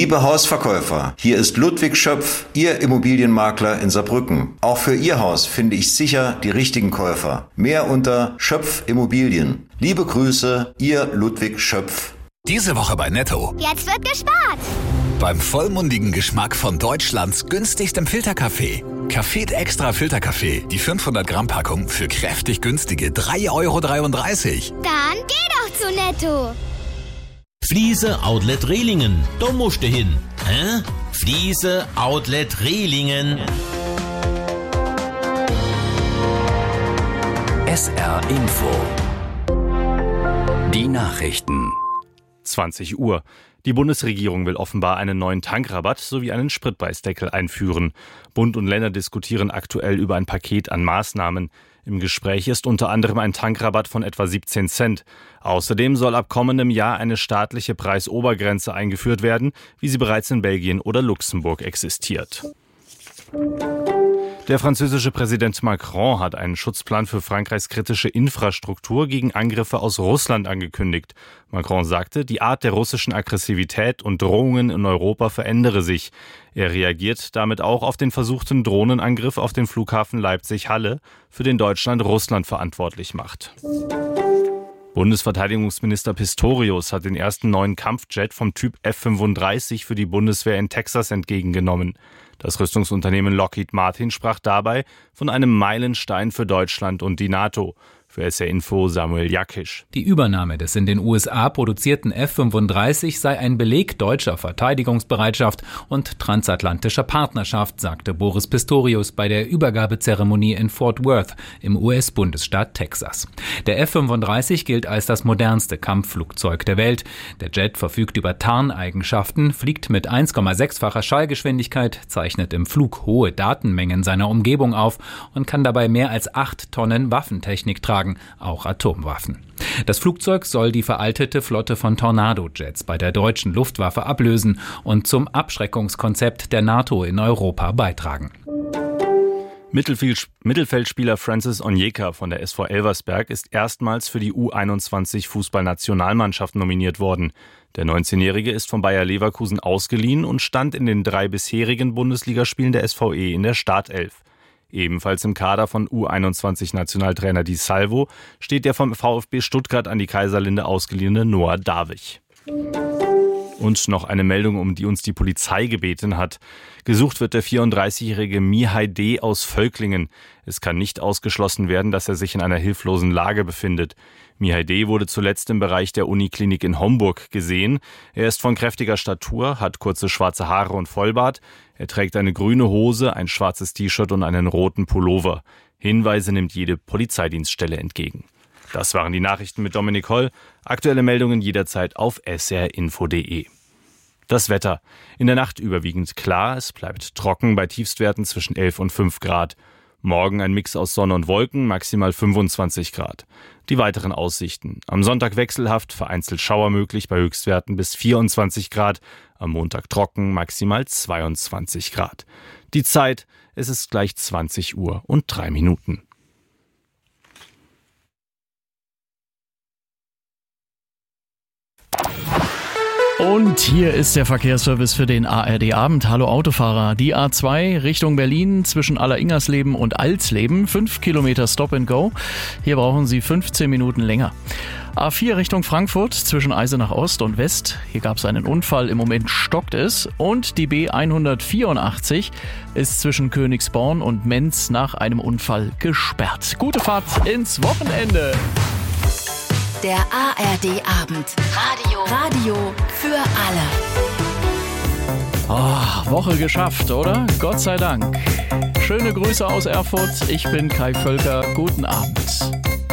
Liebe Hausverkäufer, hier ist Ludwig Schöpf, Ihr Immobilienmakler in Saarbrücken. Auch für Ihr Haus finde ich sicher die richtigen Käufer. Mehr unter Schöpf Immobilien. Liebe Grüße, Ihr Ludwig Schöpf. Diese Woche bei Netto. Jetzt wird gespart. Beim vollmundigen Geschmack von Deutschlands günstigstem Filterkaffee. Café Extra Filterkaffee. Die 500 Gramm Packung für kräftig günstige 3,33 Euro. Dann geh doch zu Netto. Fliese Outlet Rehlingen. Da musst du hin. Hä? Fliese Outlet Rehlingen. SR Info. Die Nachrichten. 20 Uhr. Die Bundesregierung will offenbar einen neuen Tankrabatt sowie einen Spritpreisdeckel einführen. Bund und Länder diskutieren aktuell über ein Paket an Maßnahmen. Im Gespräch ist unter anderem ein Tankrabatt von etwa 17 Cent. Außerdem soll ab kommendem Jahr eine staatliche Preisobergrenze eingeführt werden, wie sie bereits in Belgien oder Luxemburg existiert. Der französische Präsident Macron hat einen Schutzplan für Frankreichs kritische Infrastruktur gegen Angriffe aus Russland angekündigt. Macron sagte, die Art der russischen Aggressivität und Drohungen in Europa verändere sich. Er reagiert damit auch auf den versuchten Drohnenangriff auf den Flughafen Leipzig-Halle, für den Deutschland Russland verantwortlich macht. Bundesverteidigungsminister Pistorius hat den ersten neuen Kampfjet vom Typ F-35 für die Bundeswehr in Texas entgegengenommen. Das Rüstungsunternehmen Lockheed Martin sprach dabei von einem Meilenstein für Deutschland und die NATO. Für SR Info Samuel Jakisch. Die Übernahme des in den USA produzierten F-35 sei ein Beleg deutscher Verteidigungsbereitschaft und transatlantischer Partnerschaft, sagte Boris Pistorius bei der Übergabezeremonie in Fort Worth im US-Bundesstaat Texas. Der F-35 gilt als das modernste Kampfflugzeug der Welt. Der Jet verfügt über Tarneigenschaften, fliegt mit 1,6-facher Schallgeschwindigkeit, zeichnet im Flug hohe Datenmengen seiner Umgebung auf und kann dabei mehr als 8 Tonnen Waffentechnik tragen, auch Atomwaffen. Das Flugzeug soll die veraltete Flotte von Tornado-Jets bei der deutschen Luftwaffe ablösen und zum Abschreckungskonzept der NATO in Europa beitragen. Mittelfeldspieler Francis Onyeka von der SV Elversberg ist erstmals für die U21-Fußballnationalmannschaft nominiert worden. Der 19-Jährige ist von Bayer Leverkusen ausgeliehen und stand in den 3 bisherigen Bundesligaspielen der SVE in der Startelf. Ebenfalls im Kader von U21-Nationaltrainer Di Salvo steht der vom VfB Stuttgart an die Kaiserlinde ausgeliehene Noah Davich. Und noch eine Meldung, um die uns die Polizei gebeten hat. Gesucht wird der 34-jährige Mihai D. aus Völklingen. Es kann nicht ausgeschlossen werden, dass er sich in einer hilflosen Lage befindet. Mihai D. wurde zuletzt im Bereich der Uniklinik in Homburg gesehen. Er ist von kräftiger Statur, hat kurze schwarze Haare und Vollbart. Er trägt eine grüne Hose, ein schwarzes T-Shirt und einen roten Pullover. Hinweise nimmt jede Polizeidienststelle entgegen. Das waren die Nachrichten mit Dominik Holl. Aktuelle Meldungen jederzeit auf srinfo.de. Das Wetter. In der Nacht überwiegend klar. Es bleibt trocken bei Tiefstwerten zwischen 11 und 5 Grad. Morgen ein Mix aus Sonne und Wolken, maximal 25 Grad. Die weiteren Aussichten. Am Sonntag wechselhaft, vereinzelt Schauer möglich bei Höchstwerten bis 24 Grad. Am Montag trocken, maximal 22 Grad. Die Zeit, es ist gleich 20 Uhr und 3 Minuten. Und hier ist der Verkehrsservice für den ARD-Abend. Hallo Autofahrer. Die A2 Richtung Berlin zwischen Alleringersleben und Alsleben. 5 Kilometer Stop and Go. Hier brauchen Sie 15 Minuten länger. A4 Richtung Frankfurt zwischen Eisenach Ost und West. Hier gab es einen Unfall. Im Moment stockt es. Und die B184 ist zwischen Königsborn und Menz nach einem Unfall gesperrt. Gute Fahrt ins Wochenende. Der ARD-Abend. Radio für alle. Oh, Woche geschafft, oder? Gott sei Dank. Schöne Grüße aus Erfurt. Ich bin Kai Völker. Guten Abend.